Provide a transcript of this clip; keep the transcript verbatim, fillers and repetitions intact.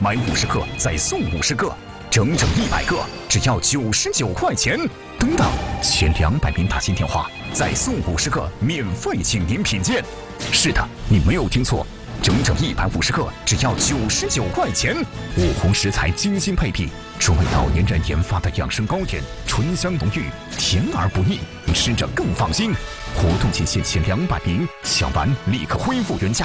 买五十克再送五十个，整整一百个，只要九十九块钱。等等，前两百名打进电话再送五十个，免费请您品鉴。是的，你没有听错。整整一百五十个，只要九十九块钱。五红食材精心配比，专为老年人研发的养生糕点，醇香浓郁，甜而不腻，吃着更放心。活动仅限前两百名，抢完立刻恢复原价。